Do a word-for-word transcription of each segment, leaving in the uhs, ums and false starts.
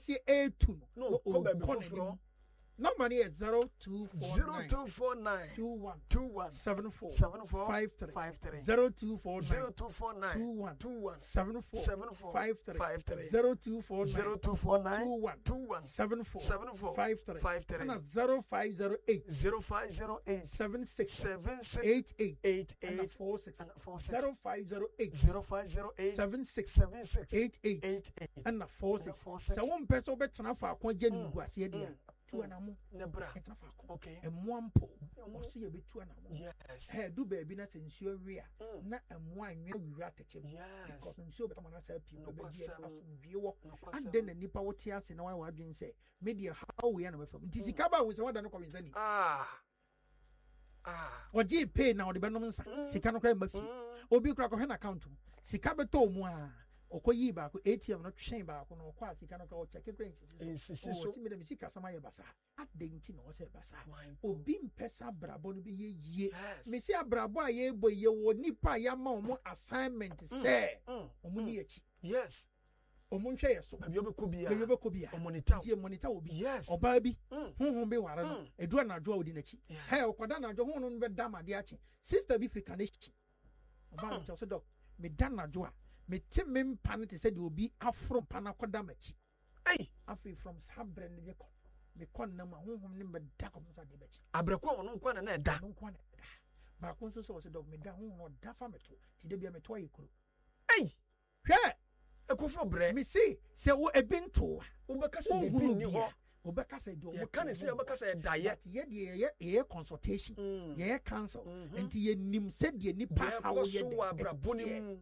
see A two. No, come back before. Number is zero two four nine two one two one seven four seven four five three five three zero two four nine zero two four nine two one two one seven four seven four five three five three zero two four nine zero two four nine two one two one seven four seven four five three five three and zero five zero eight zero five zero eight seven six seven six eight eight eight and eight four six and four six zero five zero eight zero five zero eight seven six seven six eight eight eight eight and four six four six. So one person bet na fa kwa jenu guase dia tu anamu nebra etra fa ko okay emwampo o se ye betu anamu yes eh du ba bi na sensuo wi a na emwa anwa wura techem yes because sensuo be tamana sa pi no be dia asumdie wo and then the nipa wo tia se na wa wadwen say media how we na mafam nti sika ba wo se wada no kwa nsani ah ah oji pay na odi benom nsa sika no kwa mafi obi kura ko hena account sika beto mu a okoyi ba ko A T M no twen ba ko no kwa sika no kwa o check currency insisi so o ti me dem sika sama ye basa adenti no se basa obi mpesa brabo no be ye ye me si abrabo a ye bo ye wo nipa ya ma omo assignment say omo ni echi yes omo nhwe ye so baby obeko bia baby obeko bia monitor die monitor obi yes oba bi honhom be ware no edu anadwo odi na chi he okoda anadwo honhom no be damade achi sister bi frika na chi oba nche so dok me danadwo a me tim me mpa te se de obi afro mpa na koda machi hey afi from sabre ne de ko me kon na ma honhom ne be da ko so de bachi abreko wono nkwa na na da nkwa na da ba ko so so se dok me da honhom da fa meto ti de bia meto ayekuru hey hwe ekofo bre me see se wo ebinto wo beka se bi ni ho wo beka se de ye kan se wo beka se da ye ye de ye ye consultation ye counsel enti ye nim se de nipa hawo ye de abraboni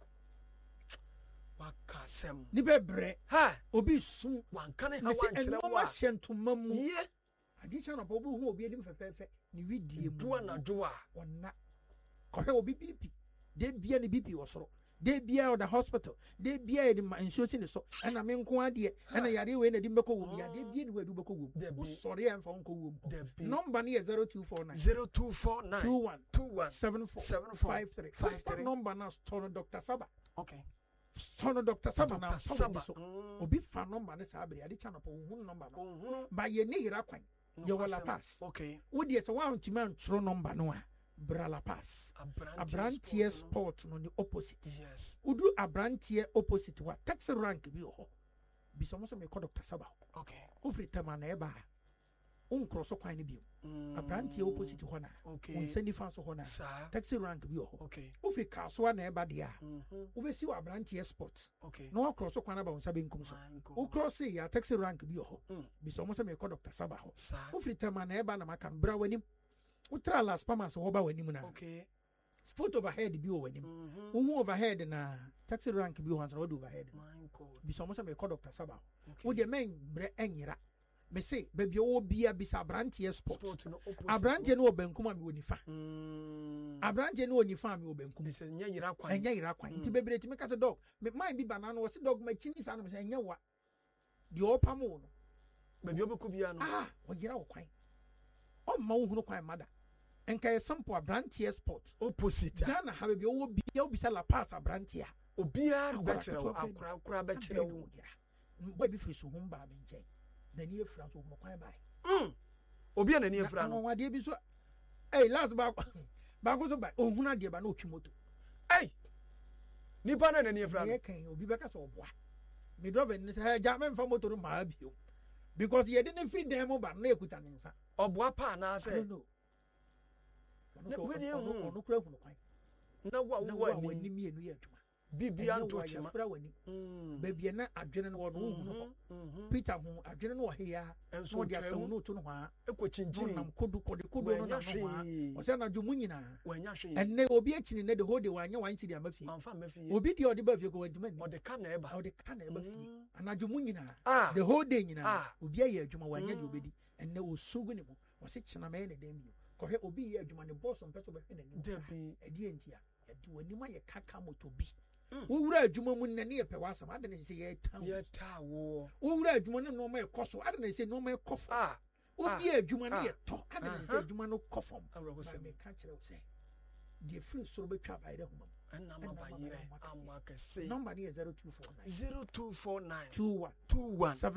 wakasem ni bebre ha obi sun wankane ha wanchere wa ma hyentomam mu ye adi cha no obi hu obi edim fefefe ni widie mu duwa na duwa onna ko he obi bipi de bia ni bipi wosoro de bia o the hospital de bia e ma nsuo si ne so ana me nko ade ana yare we na di mbeko wo bia de bia ni we du beko wo wo sori en fa nko wo number ni zero two four nine zero two four nine two one two one seven four seven four five three five three number na store Doctor Saba okay store Doctor Saba na Saba so obi fa number ne sa abere ade cha no po hu number no ba ye ne yira kwan ye wala pass okay wo de so wa ntimi antro number no a Brala Pass Abrantie Sport no the opposite yes udu Abrantie opposite wa taxi rank bi ho bi so mo so me call Doctor Saba okay ofri tema na eba un cross kwan ni bi Abrantie opposite ho na un send fans ho na taxi rank bi ho okay ofri kaso na eba dia wo be si wa Abrantie Sport okay no cross kwan na ba unsa be nkum so wo cross ya taxi rank bi ho bi so mo so me call Doctor Saba ho ofri tema na eba na maka bra wanim Utra las pamas hoba wanim na. Okay. Foot overhead bi o wanim. Uhu overhead na taxi rank bi o hansa road overhead. My God. Bi so mo se me call Doctor Saba. Wo de men bre enyira. Me say baby o bia bi sa Abrantie Sport. Abrantie no obenkum am woni fa. Abrantie no oni fa am obenkum. Se nya yira kwan. Enya yira kwan. Nti bebre ti me ka se dog. Me mind bi banana wo se dog ma chini sa no se enya wa. Di opamo no. Baby obeko bia no. Ah, wo yira wo kwan. O ma wo hunu kwan mada. Enka ye sample Abrantie Sport opposite Ghana ha be wo bia obi sa La Pass Abrantie obia bechere wo akura akura bechere wo mbo bi free so hum ba me nche na ni efra so mo kwan bai mm obia na ni efra no wade bi so eh last ba ba ko so bai ohun ade ba na otwi moto eh nipa na na ni efra ye kan obi be ka so oboa me do be ni say ja me mfa moto no ma bi o because ye didn't feed them ba na ekuta ne nsa oboa pa na say no na we dey hu no kura hu no kwan na wa wa ni ni mienu ye adwuma bibia nto chima fra wani baby na adwene no no hu no Peter hu adwene no he ya no dia sawu no to no ha ekwo chinchini nam kodu kodu kodu no na no ha o se na dwumu nyina wanya hwe enne obi achini ne de hode wanya wan sidi amafi amfa mafi obi de odi ba fie ko wadwuma ni ode ka na eba ode ka na eba fie anadwumu nyina the whole day nyina obi aye adwuma wanya de obedi enne osugu ne mu o se china me ne dem ko he obi ye adwuma ne boss on peso be hwe ne debi edi entia edi wani ma ye kaka moto bi wo wura adwuma mu ne ne ye pe wasam ade ne se ye tan ye ta wo wo wura adwuma ne no ma ye koso ade ne se no ma ye kofo ah obi adwuma ne ye to ade ne se adwuma no kofom me ka kire wo se die free so be twa baire homa na ma ba yire amma ka se number ne zero two four nine zero two four nine two one two one